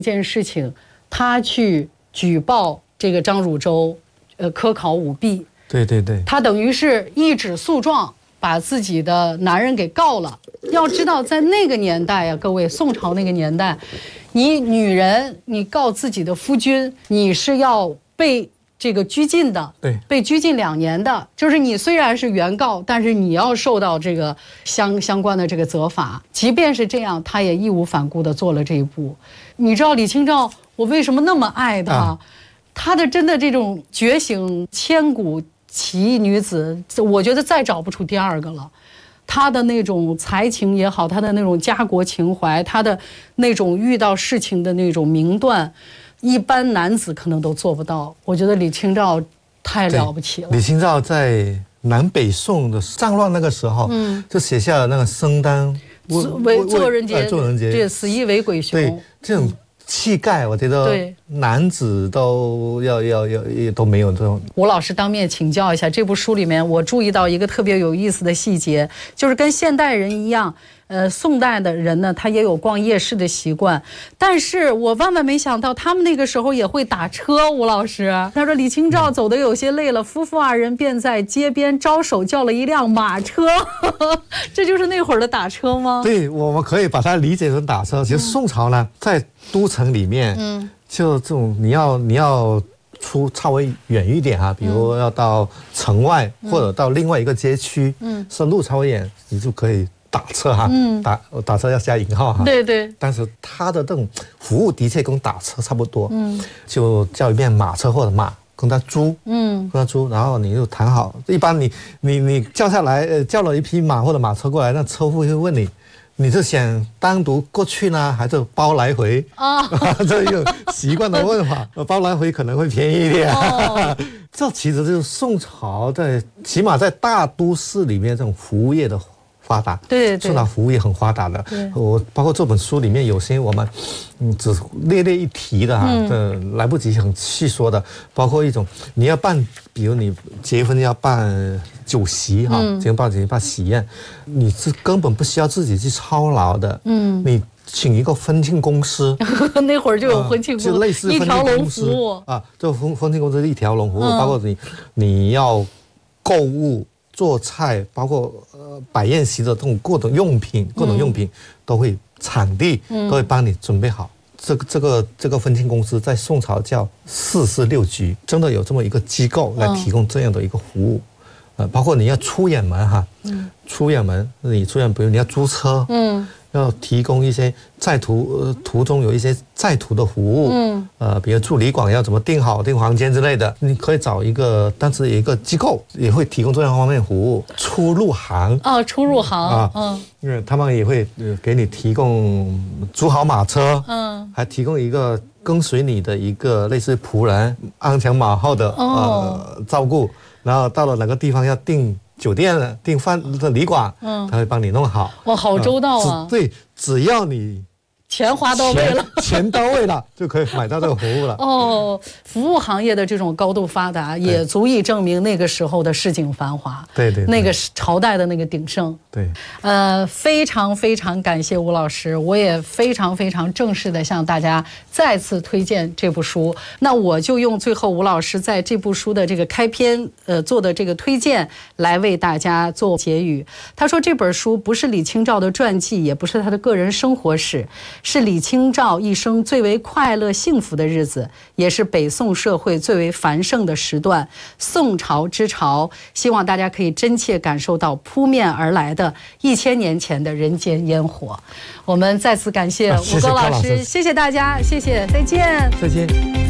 一件事情，他去举报这个张汝舟，科考舞弊。 对对对， 他等于是一纸诉状，把自己的男人给告了。要知道，在那个年代呀，各位，宋朝那个年代，你女人你告自己的夫君，你是要被这个拘禁的， 对， 被拘禁2年的。就是你虽然是原告，但是你要受到这个相关的这个责罚。即便是这样，他也义无反顾地做了这一步。你知道李清照，我为什么那么爱他？他的真的这种觉醒千古奇异女子，我觉得再找不出第二个了。他的那种才情也好，他的那种家国情怀，他的那种遇到事情的那种明断，一般男子可能都做不到。我觉得李清照太了不起了。 李清照在南北宋的战乱那个时候，就写下了那个生旦做人杰，对，死亦为鬼雄。 对，这种气概，我觉得男子都都没有这种。 吴老师当面请教一下，这部书里面我注意到一个特别有意思的细节，就是跟现代人一样。宋代的人呢，他也有逛夜市的习惯，但是我万万没想到，他们那个时候也会打车。吴老师他说，李清照走得有些累了，夫妇2人便在街边招手叫了一辆马车，这就是那会儿的打车吗？ 对，我们可以把它理解成打车。其实宋朝呢，在都城里面，就这种你要出稍微远一点比如要到城外，或者到另外一个街区，是路稍微远，你就可以打车打车要加引号对对。 但是他的这种服务的确跟打车差不多，就叫一遍马车或者马，跟他租，然后你就谈好。一般你叫下来，叫了一匹马或者马车过来，那车夫会问你。你是想单独过去呢，还是包来回？这一个习惯的问法，包来回可能会便宜一点。这其实就是宋朝起码在大都市里面这种服务业的发达。对，宋朝服务业很发达的。我包括这本书里面有些我们只略一提的来不及很细说的，包括一种你要办，比如你结婚要办酒席结婚办喜宴，你是根本不需要自己去操劳的。你请一个婚庆公司， 那会儿就有婚庆公司， 就类似婚庆公司这婚庆公司一条龙服务，包括你要购物、做菜，包括摆宴席的这种各种用品都会场地都会帮你准备好。这个婚庆公司在宋朝叫446局，真的有这么一个机构来提供这样的一个服务。包括你要出远门出远门，比如你要租车，要提供一些途中有一些在途的服务，比如住旅馆要怎么订房间之类的，你可以找一个，但是有一个机构也会提供这样方面服务。出入行因为他们也会给你提供租好马车，还提供一个跟随你的一个类似仆人，鞍前马后的照顾。然后到了哪个地方要订酒店了，订饭的旅馆，他会帮你弄好。哇， 好周到啊！ 对，只要你钱花到位了， 钱到位了，就可以买到这个服务了。 服务行业的这种高度发达，也足以证明那个时候的市井繁华。对，那个朝代的那个鼎盛。对，非常非常感谢吴老师，我也非常非常正式的向大家再次推荐这部书。那我就用最后吴老师在这部书的这个开篇做的这个推荐来为大家做结语。他说这本书不是李清照的传记，也不是他的个人生活史，是李清照一生最为快乐幸福的日子，也是北宋社会最为繁盛的时段。宋朝之潮，希望大家可以真切感受到扑面而来的1000年前的人间烟火。我们再次感谢吴高老师，谢谢大家，谢谢，再见， 再见。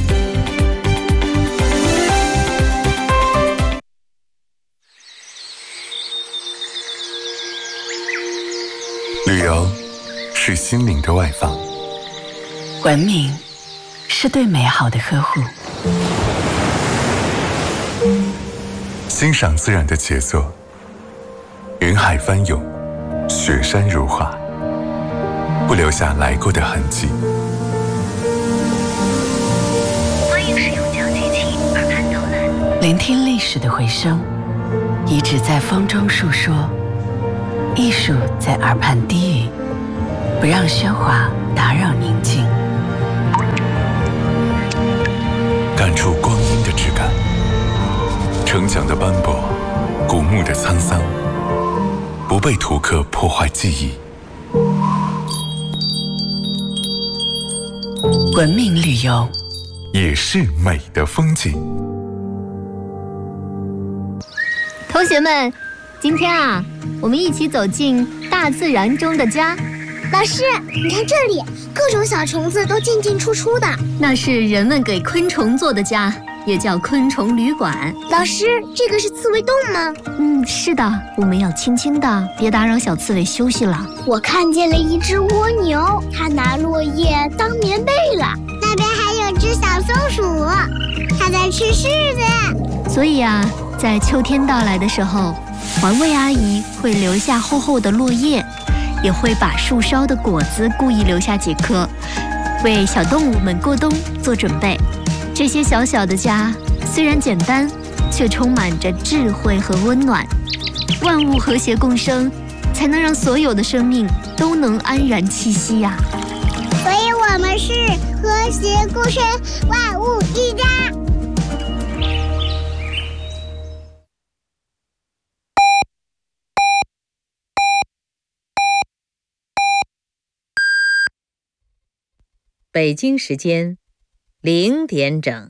旅游是心灵的外放， 文明是对美好的呵护， 欣赏自然的杰作，云海翻涌，雪山如画，不留下来过的痕迹。 欢迎使用交集器耳畔导览，聆听历史的回声，遗址在风中述说，艺术在耳畔低语，不让喧哗打扰宁静。 出光阴的质感。城墙的斑驳，古墓的沧桑，不被图刻破坏记忆。 文明旅游也是美的风景。 同学们，今天啊，我们一起走进大自然中的家。 老师，你看这里，各种小虫子都进进出出的， 那是人们给昆虫做的家，也叫昆虫旅馆。 老师，这个是刺猬洞吗？ 是的，我们要轻轻的，别打扰小刺猬休息了。 我看见了一只蜗牛，它拿落叶当棉被了。那边还有只小松鼠，它在吃柿子。 所以啊，在秋天到来的时候，环卫阿姨会留下厚厚的落叶，也会把树梢的果子故意留下几颗，为小动物们过冬做准备。这些小小的家虽然简单，却充满着智慧和温暖。万物和谐共生，才能让所有的生命都能安然栖息呀。 所以我们是和谐共生，万物一家。 北京时间0点整。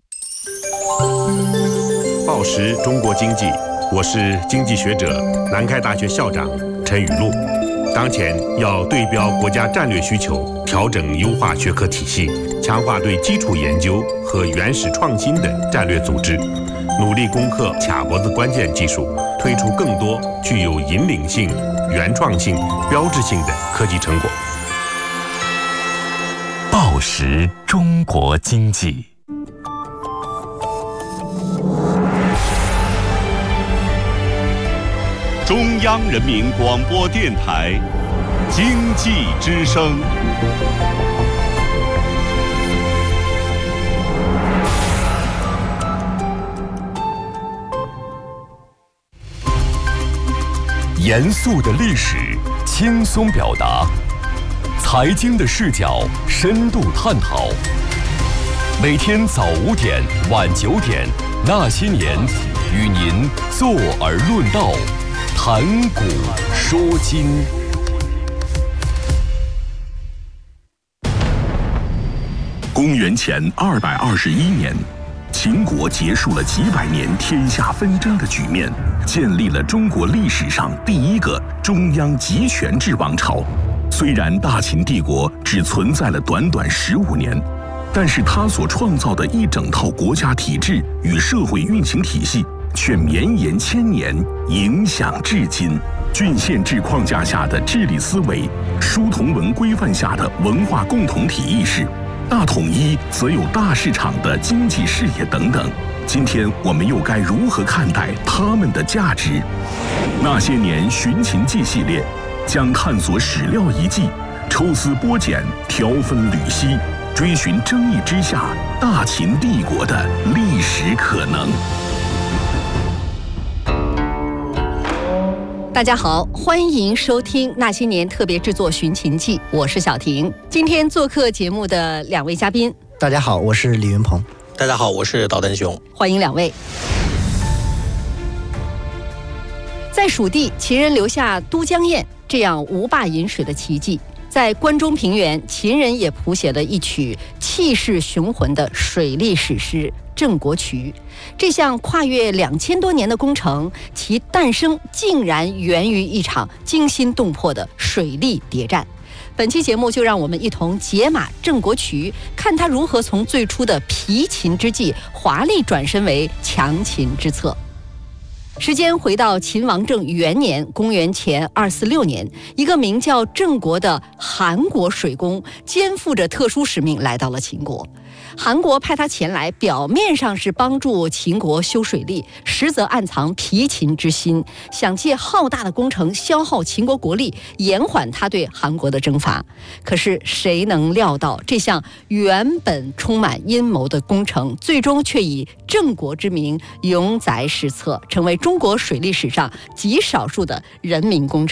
报时中国经济，我是经济学者、南开大学校长陈雨露。当前要对标国家战略需求，调整优化学科体系，强化对基础研究和原始创新的战略组织，努力攻克卡脖子关键技术，推出更多具有引领性、原创性、标志性的科技成果。 报时中国经济。 中央人民广播电台经济之声。 严肃的历史，轻松表达；财经的视角，深度探讨。每天早5点、晚9点，那些年，与您坐而论道，谈古说今。 公元前221年，秦国结束了几百年天下纷争的局面，建立了中国历史上第一个中央集权制王朝。虽然大秦帝国只存在了短短15年，但是它所创造的一整套国家体制与社会运行体系却绵延千年，影响至今。郡县制框架下的治理思维，书同文规范下的文化共同体意识，大统一则有大市场的经济视野等等。今天我们又该如何看待它们的价值？那些年寻秦记系列将探索史料遗迹，抽丝剥茧，挑分缕析，追寻争议之下大秦帝国的历史可能。 大家好，欢迎收听那些年特别制作《寻秦记》，我是小婷。今天做客节目的2位嘉宾， 大家好，我是李云鹏。 大家好，我是导弹熊。 欢迎2位。在蜀地，秦人留下都江堰这样无坝引水的奇迹；在关中平原，秦人也谱写了一曲气势雄浑的水利史诗《郑国渠》。这项跨越2000多年的工程，其诞生竟然源于一场惊心动魄的水利谍战。本期节目就让我们一同解码郑国渠，看他如何从最初的疲秦之计华丽转身为强秦之策。时间回到秦王政元年，公元前246年，一个名叫郑国的韩国水工肩负着特殊使命来到了秦国。韩国派他前来，表面上是帮助秦国修水利，实则暗藏疲秦之心，想借浩大的工程消耗秦国国力，延缓他对韩国的征伐。可是谁能料到，这项原本充满阴谋的工程，最终却以郑国之名永载史册，成为中国水利史上极少数的人民工程。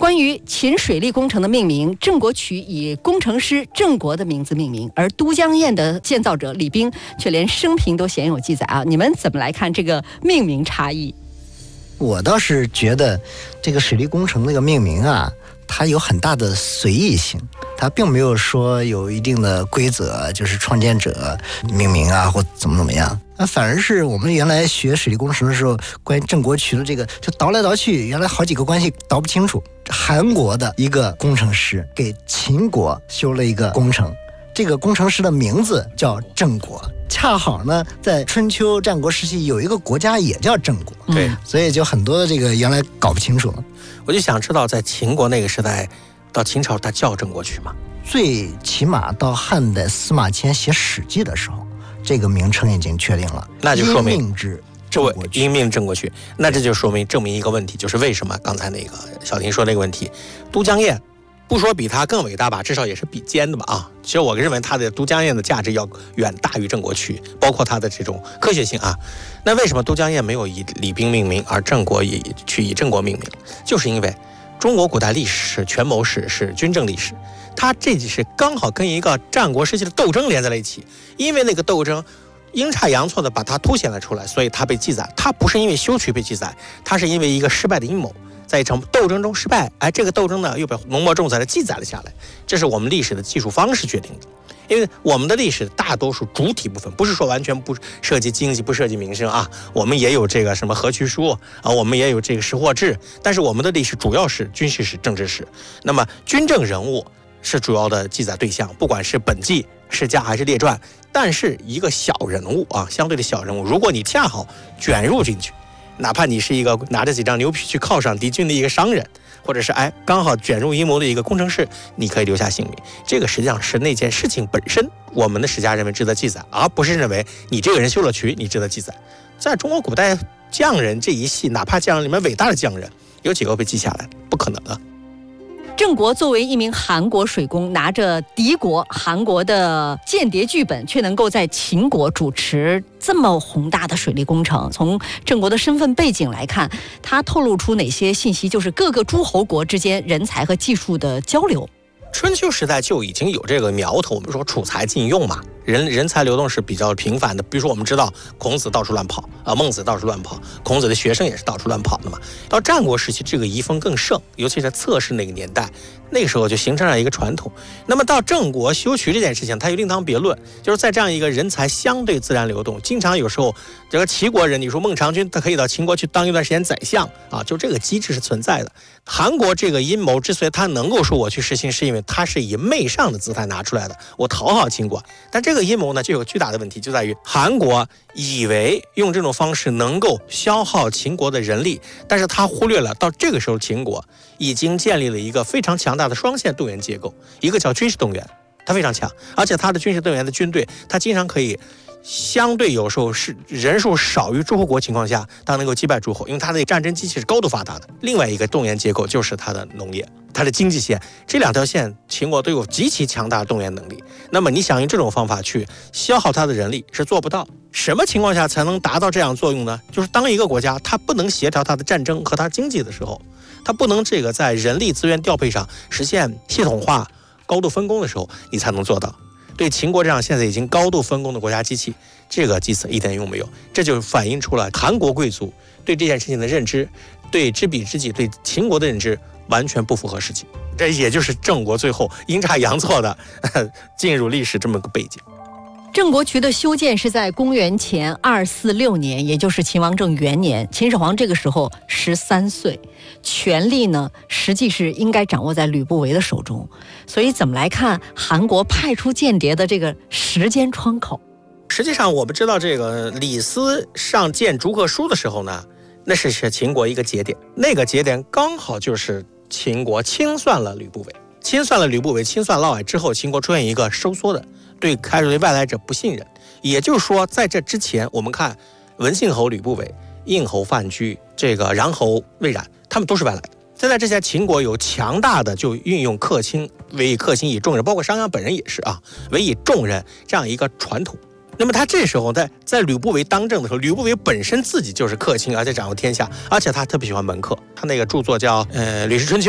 关于秦水利工程的命名，郑国渠以工程师郑国的名字命名，而都江堰的建造者李冰却连生平都鲜有记载啊！你们怎么来看这个命名差异？ 我倒是觉得这个水利工程那个命名啊，它有很大的随意性，它并没有说有一定的规则，就是创建者命名啊或怎么样。反而是我们原来学水利工程的时候，关于郑国渠的这个就倒来倒去，原来好几个关系倒不清楚。韩国的一个工程师给秦国修了一个工程，这个工程师的名字叫郑国，恰好呢在春秋战国时期有一个国家也叫郑国， 对， 所以就很多的这个原来搞不清楚了。 我就想知道，在秦国那个时代，到秦朝他叫郑国渠吗？ 最起码到汉代司马迁写《史记》的时候，这个名称已经确定了， 那就说明因命郑国渠，那这就证明一个问题，就是为什么刚才那个小婷说那个问题，都江堰不说比它更伟大吧，至少也是比肩的吧啊。其实我认为它的都江堰的价值要远大于郑国渠，包括它的这种科学性啊。那为什么都江堰没有以李冰命名，而郑国以郑国命名？就是因为中国古代历史权谋史是军政历史，它这是刚好跟一个战国时期的斗争连在了一起，因为那个斗争阴差阳错的把它凸显了出来，所以它被记载。它不是因为修渠被记载，它是因为一个失败的阴谋，在一场斗争中失败，这个斗争呢又被浓墨重彩的记载了下来。这是我们历史的技术方式决定的。因为我们的历史大多数主体部分不是说完全不涉及经济不涉及民生啊，我们也有这个什么河渠书啊，我们也有这个识货志，但是我们的历史主要是军事史、政治史。那么军政人物是主要的记载对象，不管是本纪、世家还是列传。但是一个小人物啊，相对的小人物，如果你恰好卷入进去，哪怕你是一个拿着几张牛皮去犒赏敌军的一个商人，或者是刚好卷入阴谋的一个工程师，你可以留下性命。这个实际上是那件事情本身，我们的史家认为值得记载，而不是认为你这个人修了渠你值得记载。在中国古代匠人这一系，哪怕匠人里面伟大的匠人，有几个被记下来？不可能啊。 郑国作为一名韩国水工，拿着敌国韩国的间谍剧本，却能够在秦国主持这么宏大的水利工程。从郑国的身份背景来看，他透露出哪些信息？就是各个诸侯国之间人才和技术的交流。 春秋时代就已经有这个苗头，我们说储才禁用嘛，人才流动是比较频繁的。比如说我们知道孔子到处乱跑啊，孟子到处乱跑，孔子的学生也是到处乱跑的嘛。到战国时期，这个遗风更盛，尤其是在侧室那个年代，那个时候就形成了一个传统。那么到郑国修渠这件事情，它又另当别论，就是在这样一个人才相对自然流动，经常有时候这个齐国人，你说孟尝君他可以到秦国去当一段时间宰相啊，就这个机制是存在的。韩国这个阴谋之所以他能够说我去实行，是因为他是以媚上的姿态拿出来的，我讨好秦国。但这个阴谋呢，就有巨大的问题，就在于韩国以为用这种方式能够消耗秦国的人力，但是他忽略了到这个时候秦国已经建立了一个非常强大的双线动员结构，一个叫军事动员，它非常强，而且它的军事动员的军队，它经常可以相对有时候是人数少于诸侯国情况下，它能够击败诸侯，因为它的战争机器是高度发达的。另外一个动员结构就是它的农业，它的经济线，这两条线秦国都有极其强大的动员能力。那么你想用这种方法去消耗它的人力是做不到。什么情况下才能达到这样作用呢？就是当一个国家它不能协调它的战争和它经济的时候，它不能在人力资源调配上实现系统化高度分工的时候，你才能做到。对秦国这样现在已经高度分工的国家机器，这个计策一点用没有。这就反映出了韩国贵族对这件事情的认知，对知彼知己，对秦国的认知完全不符合实际。这也就是郑国最后阴差阳错的进入历史这么个背景。 郑国渠的修建是在公元前246年，也就是秦王政元年。秦始皇这个时候13岁，权力呢实际是应该掌握在吕不韦的手中。所以怎么来看韩国派出间谍的这个时间窗口？ 实际上我们知道，这个李斯上谏逐客书的时候呢，那是秦国一个节点，那个节点刚好就是秦国清算了吕不韦，清算嫪毐之后，秦国出现一个收缩的，对开始对外来者不信任。也就是说，在这之前，我们看文信侯吕不韦、应侯范雎、这个穰侯魏冉，他们都是外来的。在之前，秦国有强大的就运用客卿，委以客卿以重任，包括商鞅本人也是啊，委以重任这样一个传统。那么他这时候在吕不韦当政的时候，吕不韦本身自己就是客卿，而且掌握天下，而且他特别喜欢门客。他那个著作叫《吕氏春秋》，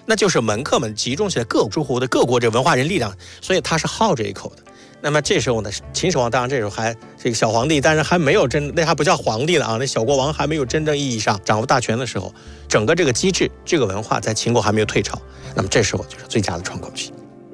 那就是门客们集中起来各诸侯的各国这文化人力量，所以他是好这一口的。那么这时候呢，秦始皇当然这时候还这个小皇帝，但是还没有那还不叫皇帝了啊，那小国王还没有真正意义上掌握大权的时候，整个这个机制这个文化在秦国还没有退潮，那么这时候就是最佳的窗口期。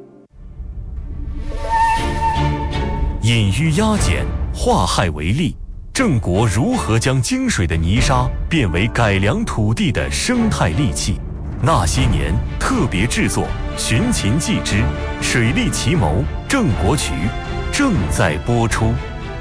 隐于压简，化害为利，郑国如何将精水的泥沙变为改良土地的生态利器？那些年特别制作《寻秦记之水利奇谋郑国渠》正在播出。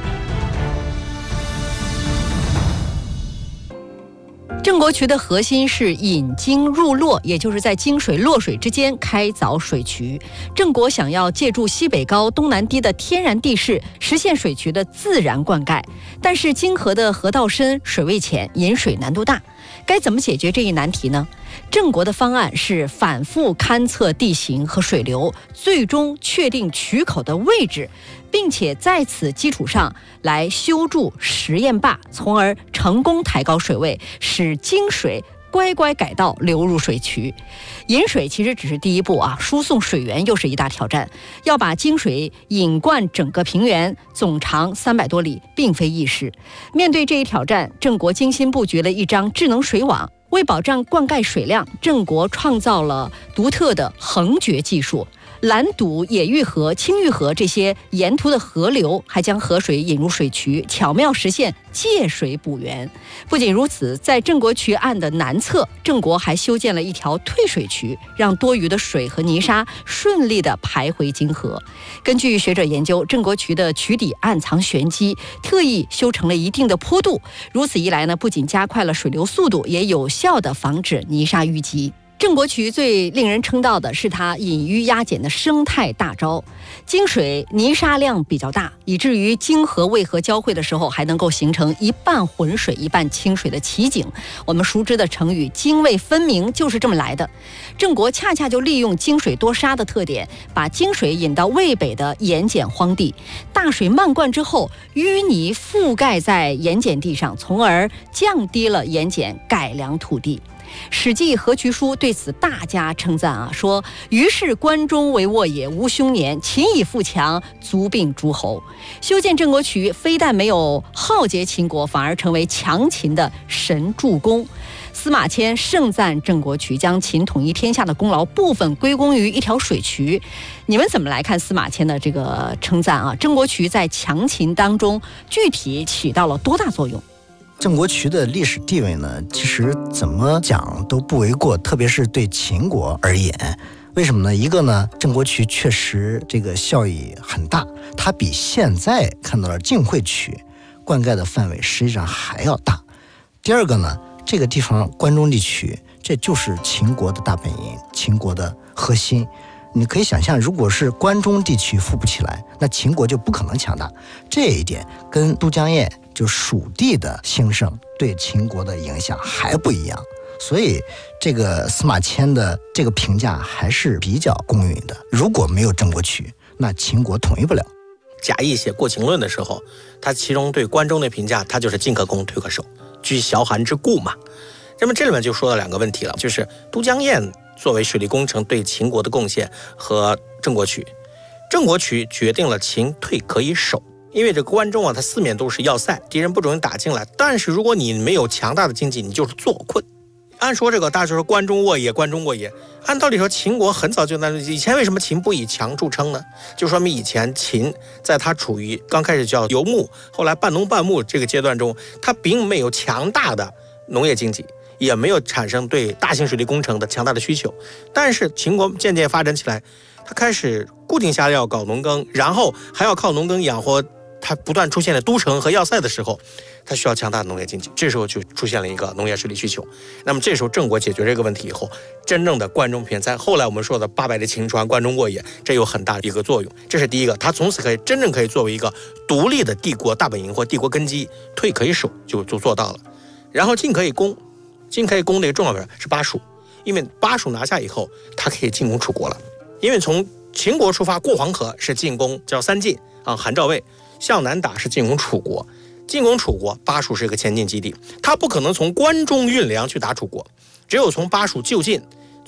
郑国渠的核心是引经入洛，也就是在经水洛水之间开凿水渠。郑国想要借助西北高东南低的天然地势，实现水渠的自然灌溉，但是泾河的河道深，水位浅，引水难度大。该怎么解决这一难题呢？郑国的方案是反复勘测地形和水流，最终确定渠口的位置，并且在此基础上来修筑实验坝，从而成功抬高水位，使泾水乖乖改道流入水渠。引水其实只是第一步啊，输送水源又是一大挑战。要把泾水引灌整个平原，总长300多里，并非易事。面对这一挑战，郑国精心布局了一张智能水网。为保障灌溉水量，郑国创造了独特的横决技术，拦堵野玉河、青玉河这些沿途的河流，还将河水引入水渠，巧妙实现借水补源。不仅如此，在郑国渠岸的南侧，郑国还修建了一条退水渠，让多余的水和泥沙顺利地排回泾河。根据学者研究，郑国渠的渠底暗藏玄机，特意修成了一定的坡度。如此一来呢，不仅加快了水流速度，也有效地防止泥沙淤积。郑国渠最令人称道的是它隐于压简的生态大招。泾水泥沙量比较大，以至于泾河渭河交汇的时候，还能够形成一半浑水一半清水的奇景。我们熟知的成语泾渭分明就是这么来的。郑国恰恰就利用泾水多沙的特点，把泾水引到渭北的盐碱荒地，大水漫灌之后，淤泥覆盖在盐碱地上，从而降低了盐碱，改良土地。史记河渠书对此大加称赞啊，说于是关中为沃也，无凶年，秦以富强，足并诸侯。修建郑国渠非但没有浩劫秦国，反而成为强秦的神助攻。司马迁盛赞郑国渠，将秦统一天下的功劳部分归功于一条水渠。你们怎么来看司马迁的这个称赞啊？郑国渠在强秦当中具体起到了多大作用？ 郑国渠的历史地位呢，其实怎么讲都不为过，特别是对秦国而言。为什么呢？一个呢，郑国渠确实这个效益很大，它比现在看到的晋惠渠灌溉的范围实际上还要大。第二个呢，这个地方关中地区，这就是秦国的大本营，秦国的核心。你可以想象，如果是关中地区富不起来，那秦国就不可能强大。这一点跟都江堰就蜀地的兴盛对秦国的影响还不一样，所以这个司马迁的这个评价还是比较公允的。如果没有郑国渠，那秦国统一不了。 贾谊写《过秦论》的时候，他其中对关中的评价，他就是进可攻，退可守，居崤函之固嘛。那么这里面就说到两个问题了，就是都江堰作为水利工程对秦国的贡献和郑国渠。郑国渠决定了秦退可以守，因为这关中啊，它四面都是要塞，敌人不准打进来。但是如果你没有强大的经济，你就是坐困。按说这个大家说关中沃野，关中沃野，按道理说秦国很早就以前为什么秦不以强著称呢？就说明以前秦在它处于刚开始叫游牧，后来半农半牧这个阶段中，它并没有强大的农业经济，也没有产生对大型水利工程的强大的需求。但是秦国渐渐发展起来，它开始固定下料搞农耕，然后还要靠农耕养活它不断出现了都城和要塞的时候，它需要强大的农业经济，这时候就出现了一个农业水利需求。那么这时候郑国解决这个问题以后，真正的关中平，在后来我们说的800里秦川、关中沃野，这有很大的一个作用。这是第一个，它从此真正可以作为一个独立的帝国大本营或帝国根基，退可以守，就做到了。然后进可以攻，进可以攻的一个重要是巴蜀，因为巴蜀拿下以后，它可以进攻楚国了。因为从秦国出发过黄河是进攻叫三晋啊，韩赵魏，向南打是进攻楚国。进攻楚国，巴蜀是一个前进基地，他不可能从关中运粮去打楚国，只有从巴蜀就近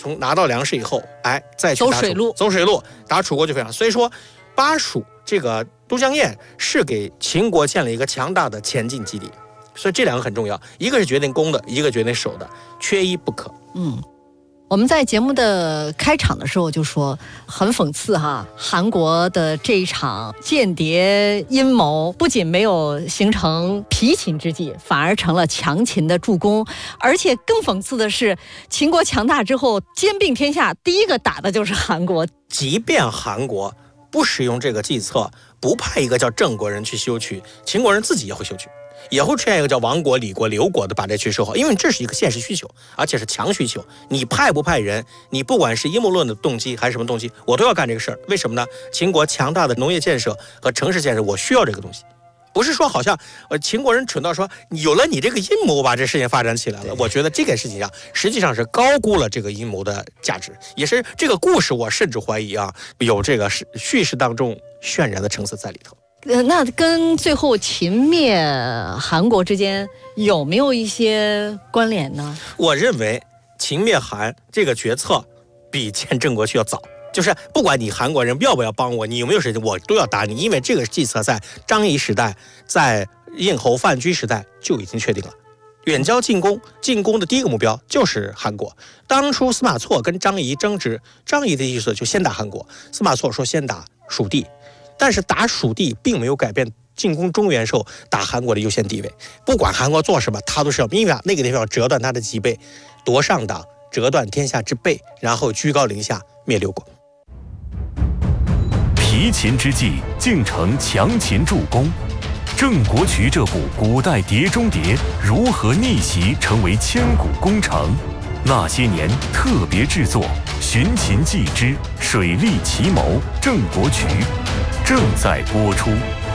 从拿到粮食以后，再去走水路打楚国就非常。所以说，巴蜀这个都江堰是给秦国建了一个强大的前进基地，所以这两个很重要，一个是决定攻的，一个决定守的，缺一不可。 我们在节目的开场的时候就说很讽刺哈，韩国的这一场间谍阴谋不仅没有形成疲秦之计，反而成了强秦的助攻。而且更讽刺的是，秦国强大之后兼并天下，第一个打的就是韩国。 即便韩国不使用这个计策，不派一个叫郑国人去修渠，秦国人自己也会修渠，也会出现一个叫王国、李国、刘国的把这渠修好，因为这是一个现实需求，而且是强需求。你派不派人，你不管是阴谋论的动机还是什么动机，我都要干这个事儿。为什么呢？秦国强大的农业建设和城市建设，我需要这个东西。不是说好像秦国人蠢到说有了你这个阴谋，我把这事情发展起来了。我觉得这个事情上实际上是高估了这个阴谋的价值，也是这个故事我甚至怀疑有这个叙事当中渲染的成色在里头。 那跟最后秦灭韩国之间有没有一些关联呢？ 我认为秦灭韩这个决策比建郑国渠要早。就是不管你韩国人要不要帮我，你有没有事情，我都要打你，因为这个计策在张仪时代，在应侯范雎时代就已经确定了。远交近攻的第一个目标就是韩国。当初司马错跟张仪争执，张仪的意思就先打韩国，司马错说先打蜀地，但是打蜀地并没有改变进攻中原时候打韩国的优先地位。不管韩国做什么，他都是要因为那个地方要折断他的脊背，夺上党，折断天下之背，然后居高临下灭六国。 疲秦之际，竟成强秦助攻。郑国渠这部古代碟中谍如何逆袭成为千古功成？那些年特别制作《寻秦记之水利奇谋郑国渠》正在播出。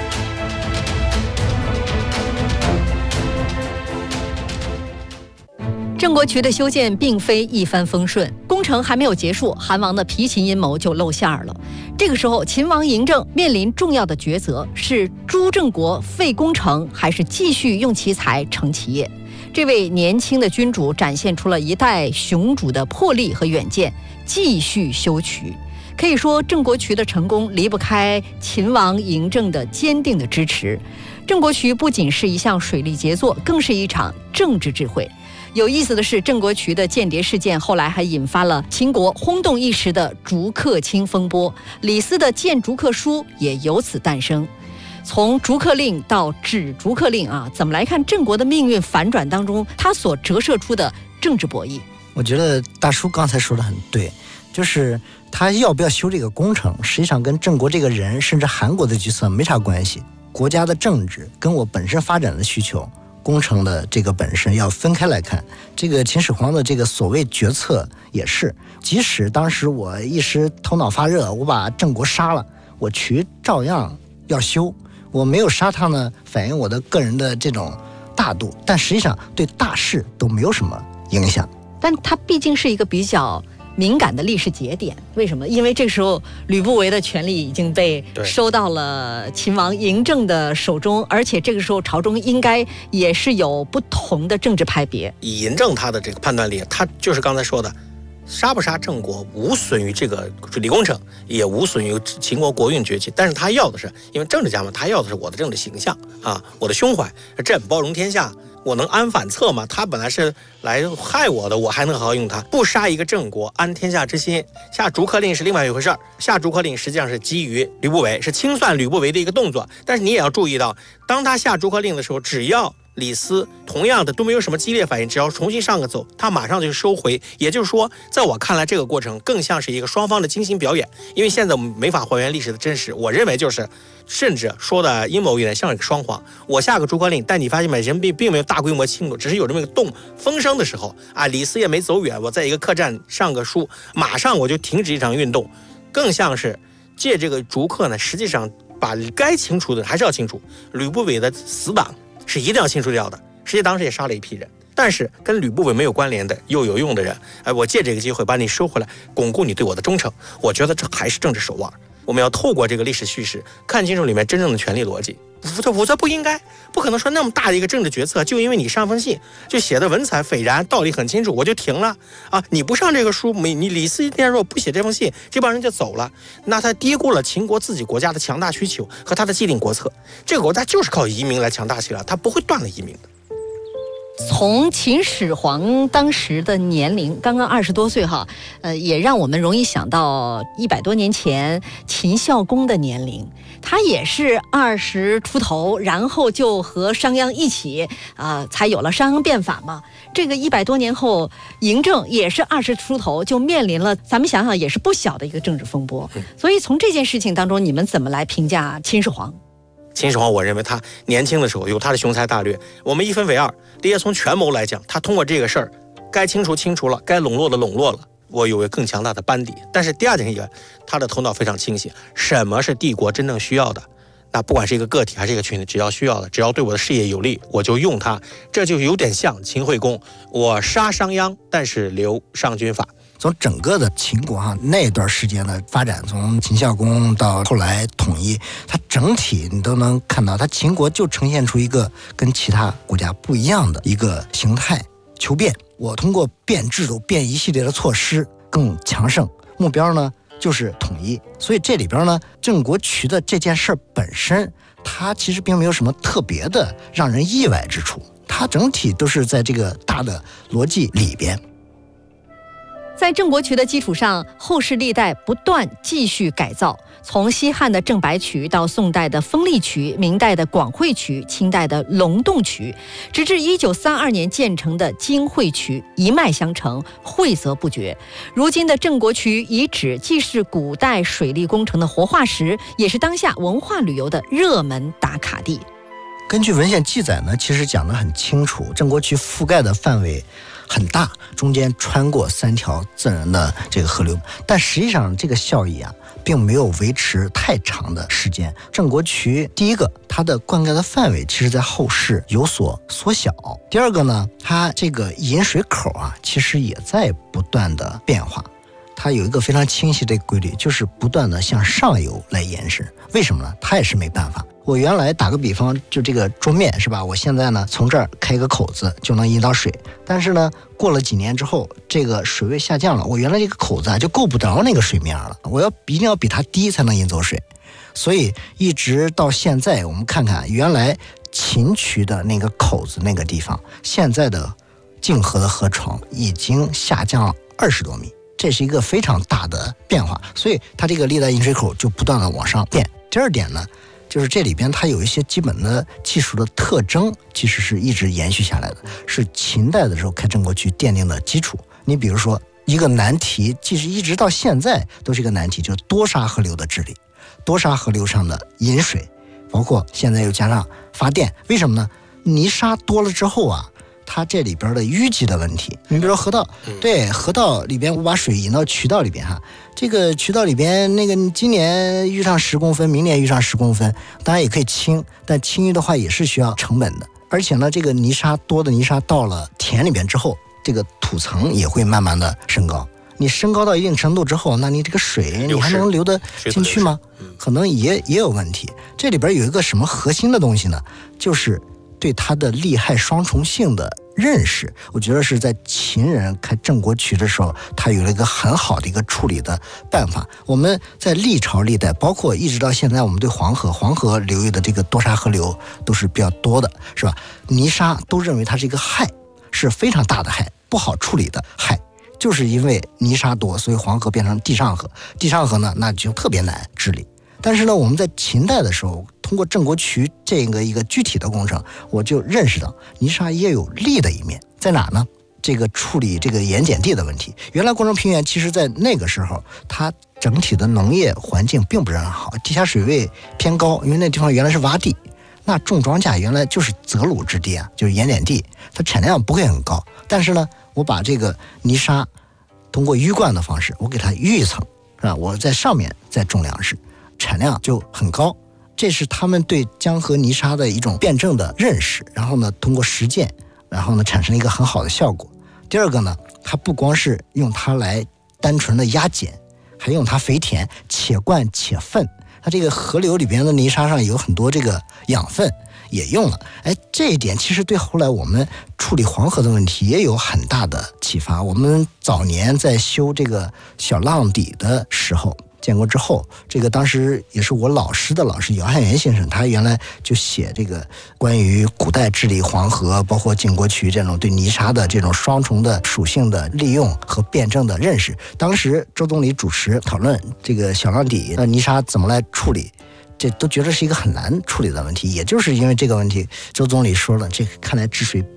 郑国渠的修建并非一帆风顺，工程还没有结束，韩王的疲秦阴谋就露馅了。这个时候，秦王嬴政面临重要的抉择：是诛郑国废工程，还是继续用其才成其业？这位年轻的君主展现出了一代雄主的魄力和远见，继续修渠。可以说，郑国渠的成功离不开秦王嬴政的坚定的支持。郑国渠不仅是一项水利杰作，更是一场政治智慧。有意思的是，郑国渠的间谍事件后来还引发了秦国轰动一时的逐客卿风波，李斯的谏逐客书也由此诞生。从逐客令到止逐客令怎么来看郑国的命运反转当中他所折射出的政治博弈？ 我觉得大叔刚才说的很对，就是他要不要修这个工程，实际上跟郑国这个人甚至韩国的决策没啥关系。国家的政治跟我本身发展的需求，工程的这个本身要分开来看。这个秦始皇的这个所谓决策也是，即使当时我一时头脑发热，我把郑国杀了，我渠照样要修。我没有杀他呢，反映我的个人的这种大度，但实际上对大事都没有什么影响。 但它毕竟是一个比较敏感的历史节点，为什么？因为这个时候吕不韦的权力已经被收到了秦王嬴政的手中，而且这个时候朝中应该也是有不同的政治派别。 以嬴政他的这个判断力，他就是刚才说的，杀不杀郑国无损于这个水利工程，也无损于秦国国运崛起，但是他要的是，因为政治家嘛，他要的是我的政治形象我的胸怀，朕包容天下，我能安反侧吗？他本来是来害我的，我还能好好用他？不杀一个郑国，安天下之心。下逐客令是另外一回事儿，下逐客令实际上是基于吕不韦，是清算吕不韦的一个动作。但是你也要注意到，当他下逐客令的时候，只要李斯同样的都没有什么激烈反应，只要重新上个奏，他马上就收回。也就是说，在我看来，这个过程更像是一个双方的精心表演。因为现在我们没法还原历史的真实，我认为就是，甚至说的阴谋一点，像一个双簧。我下个逐客令，但你发现没，人并没有大规模侵入，只是有这么一个动风声的时候李斯也没走远，我在一个客栈上个书，马上我就停止一场运动，更像是借这个逐客呢，实际上把该清除的还是要清除。吕不韦的死党是一定要清除掉的，实际当时也杀了一批人，但是跟吕不韦没有关联的又有用的人，我借这个机会把你收回来，巩固你对我的忠诚。我觉得这还是政治手腕。 我们要透过这个历史叙事看清楚里面真正的权力逻辑。否则不应该，不可能说那么大的一个政治决策，就因为你上封信就写的文采斐然，道理很清楚，我就停了啊！你不上这个书，你李斯天若不写这封信，这帮人就走了，那他低估了秦国自己国家的强大需求和他的既定国策。这个国家就是靠移民来强大起来，他不会断了移民的。 从秦始皇当时的年龄刚刚20多岁哈，也让我们容易想到100多年前秦孝公的年龄，他也是20出头，然后就和商鞅一起才有了商鞅变法嘛。这个100多年后，嬴政也是20出头，就面临了咱们想想也是不小的一个政治风波。所以从这件事情当中，你们怎么来评价秦始皇？ 秦始皇，我认为他年轻的时候有他的雄才大略，我们一分为二。第一，从权谋来讲，他通过这个事儿，该清除了，该笼络的笼络了，我有个更强大的班底。但是第二点一个，他的头脑非常清醒，什么是帝国真正需要的？那不管是一个个体还是一个群体，只要需要的，只要对我的事业有利，我就用它。这就有点像秦惠公，我杀商鞅，但是留商君法。 从整个的秦国那段时间的发展，从秦孝公到后来统一，它整体你都能看到，它秦国就呈现出一个跟其他国家不一样的一个形态，求变。我通过变制度、变一系列的措施更强盛，目标呢就是统一。所以这里边呢，郑国渠的这件事本身，它其实并没有什么特别的让人意外之处，它整体都是在这个大的逻辑里边。 在郑国渠的基础上，后世历代不断继续改造，从西汉的郑白渠到宋代的丰利渠，明代的广惠渠，清代的龙洞渠，直至1932年建成的金惠渠，一脉相承，惠泽不绝。如今的郑国渠遗址既是古代水利工程的活化石，也是当下文化旅游的热门打卡地。 根据文献记载呢，其实讲得很清楚，郑国渠覆盖的范围很大，中间穿过3条自然的这个河流，但实际上这个效益并没有维持太长的时间。郑国渠第一个，它的灌溉的范围其实在后世有所缩小；第二个呢，它这个引水口其实也在不断的变化。它有一个非常清晰的规律，就是不断的向上游来延伸。为什么呢？它也是没办法。我原来打个比方，就这个桌面是吧？我现在呢从这儿开一个口子就能引到水，但是呢过了几年之后，这个水位下降了，我原来这个口子就够不着那个水面了，我一定要比它低才能引走水。所以一直到现在，我们看看原来秦渠的那个口子那个地方，现在的泾河的河床已经下降了20多米，这是一个非常大的变化，所以它这个历代引水口就不断的往上变。第二点呢，就是这里边它有一些基本的技术的特征，其实是一直延续下来的，是秦代的时候开郑国渠奠定的基础。你比如说一个难题，其实一直到现在都是一个难题，就是多沙河流的治理，多沙河流上的引水，包括现在又加上发电。为什么呢？泥沙多了之后它这里边的淤积的问题，你比如说河道，对，河道里边我把水引到渠道里边这个渠道里边那个今年淤上10公分，明年淤上10公分，当然也可以清，但清淤的话也是需要成本的。而且呢，这个多的泥沙到了田里边之后，这个土层也会慢慢的升高。你升高到一定程度之后，那你这个水你还能流得进去吗？可能也有问题。这里边有一个什么核心的东西呢？就是对它的利害双重性的认识，我觉得是在秦人开郑国渠的时候，他有了一个很好的一个处理的办法。我们在历朝历代，包括一直到现在，我们对黄河流域的这个多沙河流都是比较多的，是吧？泥沙都认为它是一个害，是非常大的害，不好处理的害。就是因为泥沙多，所以黄河变成地上河，地上河呢，那就特别难治理。但是呢，我们在秦代的时候，通过郑国渠这个一个具体的工程，我就认识到泥沙也有利的一面，在哪呢？这个处理这个盐碱地的问题。原来关中平原其实在那个时候，它整体的农业环境并不是很好，地下水位偏高，因为那地方原来是洼地，那种庄稼原来就是泽鲁之地就是盐碱地，它产量不会很高。但是呢，我把这个泥沙通过淤灌的方式，我给它淤一层，是吧？我在上面再种粮食，产量就很高。这是他们对江河泥沙的一种辩证的认识，然后呢，通过实践，然后呢，产生了一个很好的效果。第二个呢，它不光是用它来单纯的压碱， 还用它肥田，且灌且粪。它这个河流里边的泥沙上有很多这个养分，也用了。这一点其实对后来我们处理黄河的问题也有很大的启发。我们早年在修这个小浪底的时候，建国之后，这个当时也是我老师的老师姚汉元先生，他原来就写这个关于古代治理黄河，包括晋国渠这种对泥沙的这种双重的属性的利用和辩证的认识。当时周总理主持讨论这个小浪底泥沙怎么来处理，这都觉得是一个很难处理的问题。也就是因为这个问题，周总理说了，这个看来治水